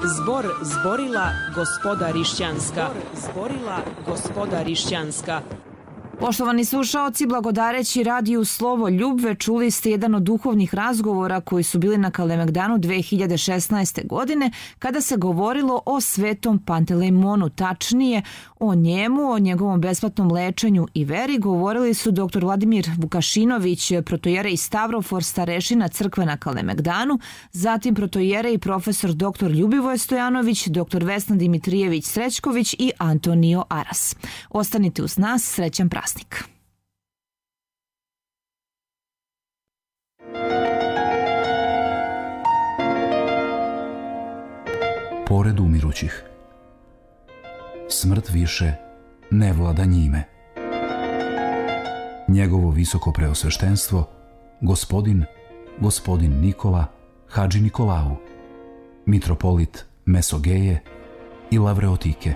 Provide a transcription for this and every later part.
Zbor zborila gospoda Rišćanska. Zborila gospoda Rišćanska. Poštovani slušaoci, blagodareći radiju Slovo Ljubve, čuli ste jedan od duhovnih razgovora koji su bili na Kalemegdanu 2016. godine, kada se govorilo o svetom Pantelejmonu, tačnije o njemu, o njegovom besplatnom lečenju i veri. Govorili su dr. Vladimir Vukašinović, protojerej Stavrofor, starešina crkve na Kalemegdanu, zatim protojerej profesor dr. Ljubivoje Stojanović, dr. Vesna Dimitrijević Srećković i Antonio Aras. Ostanite uz nas, srećan praznik. Pored umirućih. Smrt više ne vlada njime. Njegovo visoko preosveštenstvo, gospodin Nikola Hadži Nikolau, mitropolit Mesogeje i Lavreotike.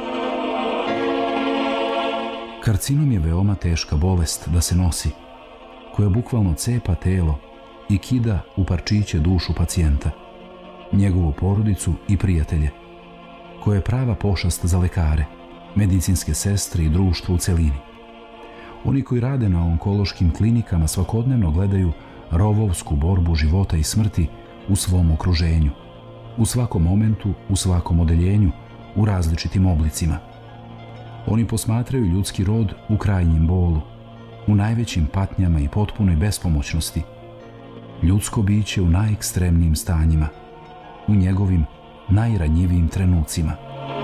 Karcinom je veoma teška bolest da se nosi, koja bukvalno cepa telo i kida u parčiće dušu pacijenta, njegovu porodicu i prijatelje, koja je prava pošast za lekare, medicinske sestre i društvo u celini. Oni koji rade na onkološkim klinikama svakodnevno gledaju rovovsku borbu života i smrti u svom okruženju, u svakom momentu, u svakom odeljenju, u različitim oblicima. Oni posmatraju ljudski rod u krajnjem bolu, u najvećim patnjama i potpunoj bespomoćnosti, ljudsko biće u najekstremnijim stanjima, u njegovim najranjivijim trenucima.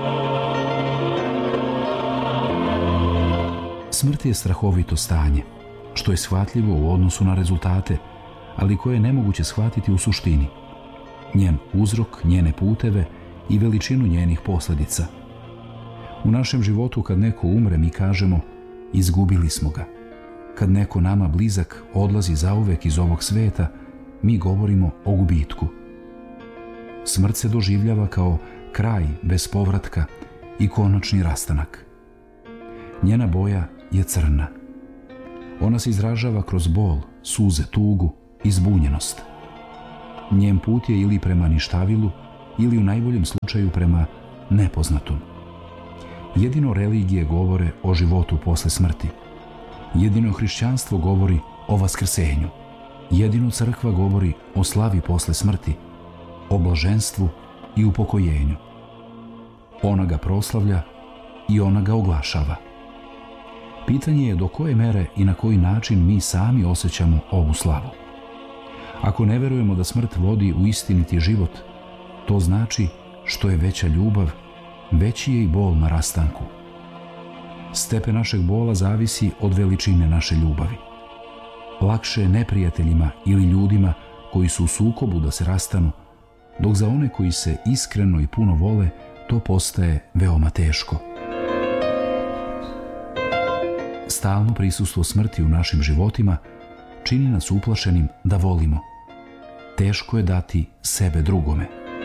Smrt je strahovito stanje, što je shvatljivo u odnosu na rezultate, ali koje je nemoguće shvatiti u suštini. Njen uzrok, njene puteve i veličinu njenih posljedica. U našem životu kad neko umre mi kažemo izgubili smo ga. Kad neko nama blizak odlazi zauvek iz ovog sveta, mi govorimo o gubitku. Smrt se doživljava kao kraj bez povratka i konačni rastanak. Njena boja je crna. Ona se izražava kroz bol, suze, tugu i zbunjenost. Njen put je ili prema ništavilu ili u najboljem slučaju prema nepoznatom. Jedino religije govore o životu posle smrti. Jedino hrišćanstvo govori o vaskrsenju. Jedino crkva govori o slavi posle smrti, o blaženstvu i upokojenju. Ona ga proslavlja i ona ga oglašava. Pitanje je do koje mere i na koji način mi sami osjećamo ovu slavu. Ako ne verujemo da smrt vodi u istiniti život, to znači što je veća ljubav, veći je i bol na rastanku. Stepen našeg bola zavisi od veličine naše ljubavi. Lakše je neprijateljima ili ljudima koji su u sukobu da se rastanu, dok za one koji se iskreno i puno vole to postaje veoma teško. Stalno prisustvo smrti u našim životima čini nas uplašenim da volimo. Teško je dati sebe drugome.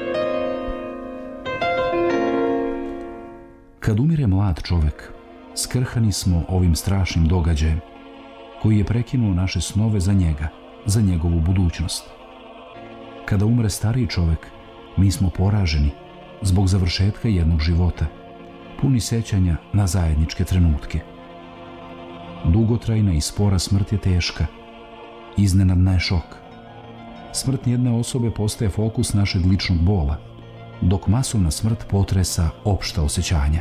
Kad umire mlad čovek, skrhani smo ovim strašnim događajem koji je prekinuo naše snove za njega, za njegovu budućnost. Kada umre stariji čovek, mi smo poraženi zbog završetka jednog života, puni sećanja na zajedničke trenutke. Dugotrajna i spora smrt je teška, iznenadna je šok. Smrt jedne osobe postaje fokus našeg ličnog bola, dok masovna smrt potresa opšta osjećanja.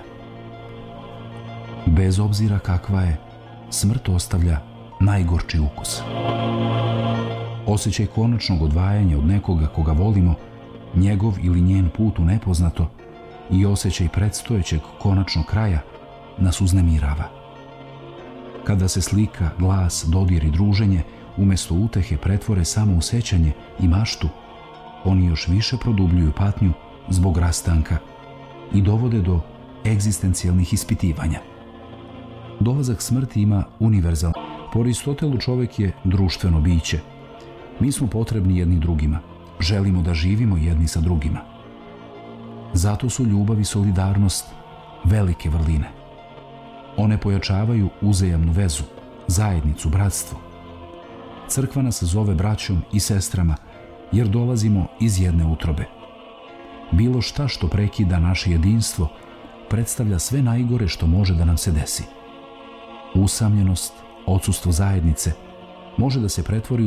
Bez obzira kakva je, smrt ostavlja najgorči ukus. Osjećaj konačnog odvajanja od nekoga koga volimo, njegov ili njen put u nepoznato i osjećaj predstojećeg konačnog kraja nas uznemirava. Kada se slika, glas, dodir i druženje umjesto utehe pretvore samo u sećanje i maštu, oni još više produbljuju patnju zbog rastanka i dovode do egzistencijalnih ispitivanja. Dolazak smrti ima univerzalno. Po Aristotelu čovjek je društveno biće. Mi smo potrebni jedni drugima. Želimo da živimo jedni sa drugima. Zato su ljubav i solidarnost velike vrline. One pojačavaju uzajamnu vezu, zajednicu, bratstvo. Crkva nas zove braćom i sestrama jer dolazimo iz jedne utrobe. Bilo šta što prekida naše jedinstvo predstavlja sve najgore što može da nam se desi. Usamljenost, odsustvo zajednice, može da se pretvori u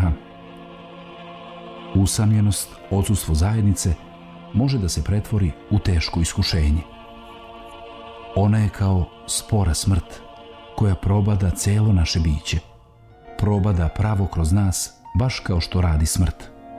Usamljenost, odsustvo zajednice može da se pretvori u teško iskušenje. Ona je kao spora smrt koja probada celo naše biće. Probada pravo kroz nas, baš kao što radi smrt.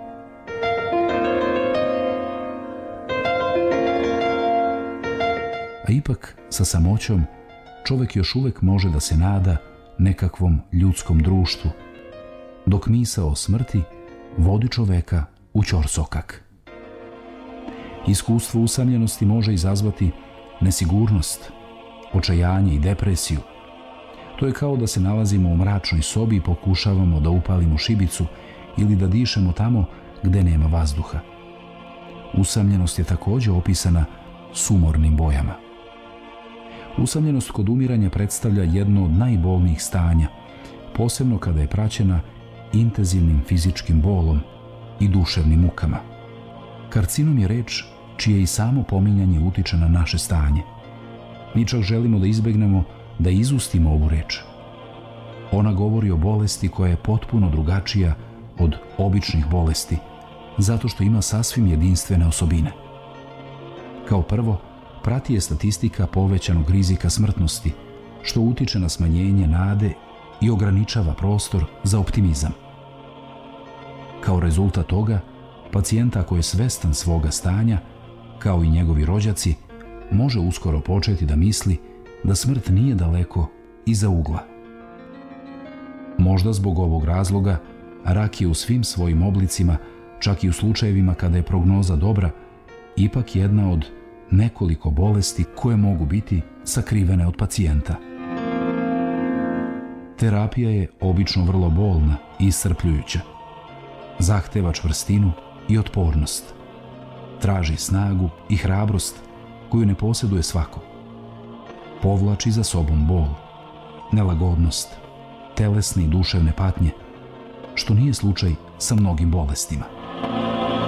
A ipak, sa samoćom, čovek još uvek može da se nada nekakvom ljudskom društvu, dok misao o smrti vodi čoveka u ćorsokak. Iskustvo usamljenosti može izazvati nesigurnost, očajanje i depresiju. To je kao da se nalazimo u mračnoj sobi i pokušavamo da upalimo šibicu ili da dišemo tamo gde nema vazduha. Usamljenost je takođe opisana sumornim bojama. Usamljenost kod umiranja predstavlja jedno od najbolnijih stanja, posebno kada je praćena intenzivnim fizičkim bolom i duševnim mukama. Karcinom je reč čije i samo pominjanje utiče na naše stanje. Mi čak želimo da izbegnemo da izustimo ovu reč. Ona govori o bolesti koja je potpuno drugačija od običnih bolesti, zato što ima sasvim jedinstvene osobine. Kao prvo, prati je statistika povećanog rizika smrtnosti, što utiče na smanjenje nade i ograničava prostor za optimizam. Kao rezultat toga, pacijenta koji je svestan svoga stanja, kao i njegovi rođaci, može uskoro početi da misli da smrt nije daleko iza ugla. Možda zbog ovog razloga, rak je u svim svojim oblicima, čak i u slučajevima kada je prognoza dobra, ipak jedna od nekoliko bolesti koje mogu biti sakrivene od pacijenta. Terapija je obično vrlo bolna i iscrpljujuća. Zahteva čvrstinu i otpornost. Traži snagu i hrabrost koju ne posjeduje svako. Povlači za sobom bol, nelagodnost, telesne i duševne patnje, što nije slučaj sa mnogim bolestima.